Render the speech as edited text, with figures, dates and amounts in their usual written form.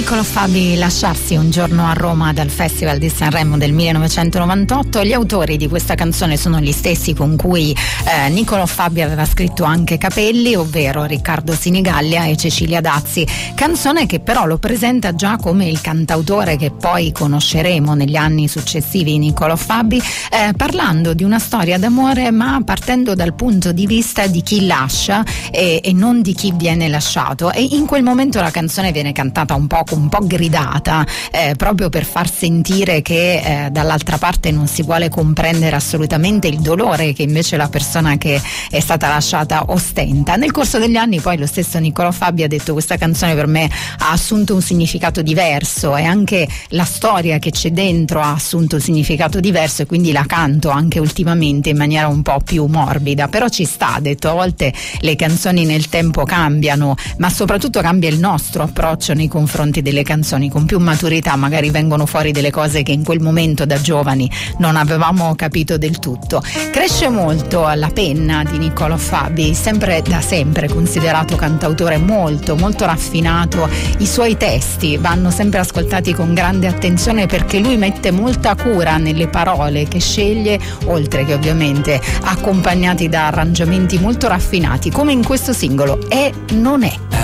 Niccolò Fabi, Lasciarsi un giorno a Roma dal Festival di Sanremo del 1998. Gli autori di questa canzone sono gli stessi con cui Niccolò Fabi aveva scritto anche Capelli, ovvero Riccardo Sinigallia e Cecilia Dazzi, canzone che però lo presenta già come il cantautore che poi conosceremo negli anni successivi, Niccolò Fabi, parlando di una storia d'amore ma partendo dal punto di vista di chi lascia e non di chi viene lasciato, e in quel momento la canzone viene cantata un po' gridata, proprio per far sentire che dall'altra parte non si vuole comprendere assolutamente il dolore che invece la persona che è stata lasciata ostenta. Nel corso degli anni poi lo stesso Niccolò Fabi ha detto: questa canzone per me ha assunto un significato diverso e anche la storia che c'è dentro ha assunto un significato diverso, e quindi la canto anche ultimamente in maniera un po' più morbida. Però ci sta, ha detto, a volte le canzoni nel tempo cambiano, ma soprattutto cambia il nostro approccio nei confronti delle canzoni. Con più maturità magari vengono fuori delle cose che in quel momento da giovani non avevamo capito del tutto. Cresce molto la penna di Niccolò Fabi, da sempre considerato cantautore molto raffinato. I suoi testi vanno sempre ascoltati con grande attenzione perché lui mette molta cura nelle parole che sceglie, oltre che ovviamente accompagnati da arrangiamenti molto raffinati, come in questo singolo E non è.